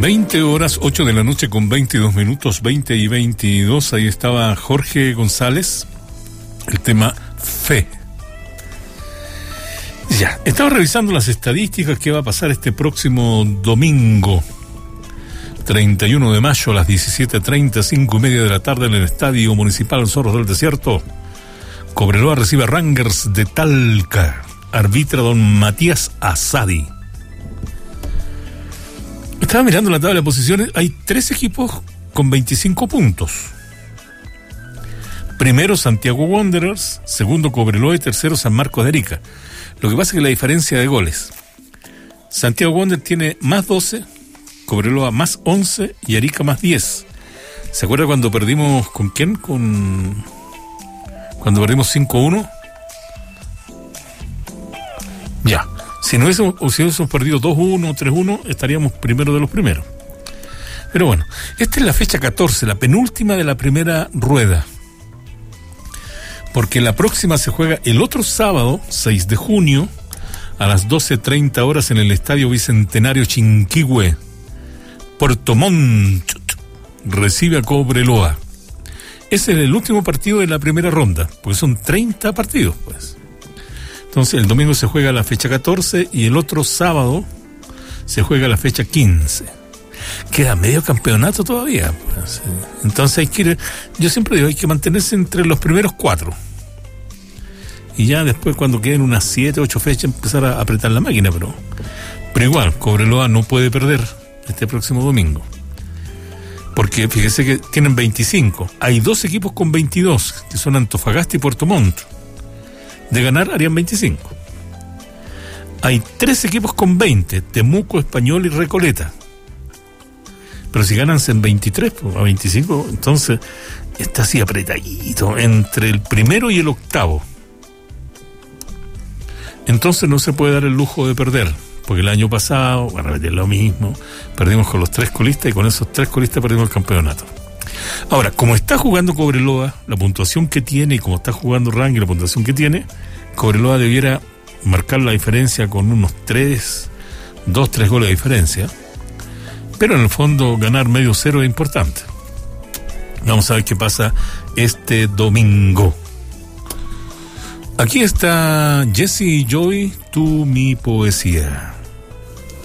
20 horas, 8 de la noche con 22 minutos, 20 y 22. Ahí estaba Jorge González. El tema fe. Ya, estaba revisando las estadísticas que va a pasar este próximo domingo, 31 de mayo a las 17:30, 5:30 de la tarde en el Estadio Municipal Zorros del Desierto. Cobreloa recibe a Rangers de Talca. Arbitra don Matías Asadi. Estaba mirando la tabla de posiciones. Hay 3 equipos con 25 puntos. Primero Santiago Wanderers, segundo Cobreloa y tercero San Marcos de Arica. Lo que pasa es que la diferencia de goles, Santiago Wanderers tiene más 12, Cobreloa más 11 y Arica más 10. ¿Se acuerda cuando perdimos con quién? Cuando perdimos 5-1. Ya. Si hubiésemos perdido 2-1, 3-1, estaríamos primero de los primeros. Pero bueno, esta es la fecha 14, la penúltima de la primera rueda. Porque la próxima se juega el otro sábado, 6 de junio, a las 12:30 horas en el Estadio Bicentenario Chinquihue. Puerto Montt recibe a Cobreloa. Ese es el último partido de la primera ronda, porque son 30 partidos, pues. Entonces el domingo se juega la fecha 14 y el otro sábado se juega la fecha 15. Queda medio campeonato todavía, pues. Entonces hay que ir, yo siempre digo, hay que mantenerse entre los primeros 4. Y ya después, cuando queden unas 7, 8 fechas, empezar a apretar la máquina, pero igual, Cobreloa no puede perder este próximo domingo. Porque fíjese que tienen 25. Hay 2 equipos con 22, que son Antofagasta y Puerto Montt. De ganar harían 25. Hay 3 equipos con 20, Temuco, Español y Recoleta. Pero si ganan en 23 a 25, entonces está así apretadito entre el primero y el octavo. Entonces no se puede dar el lujo de perder, porque el año pasado, van a repetir lo mismo, perdimos con los 3 colistas y con esos 3 colistas perdimos el campeonato. Ahora, como está jugando Cobreloa, la puntuación que tiene, y como está jugando Rangers, la puntuación que tiene, Cobreloa debiera marcar la diferencia con unos 3 goles de diferencia. Pero en el fondo ganar medio cero es importante. Vamos a ver qué pasa este domingo. Aquí está Jesse Joy, Tú mi poesía.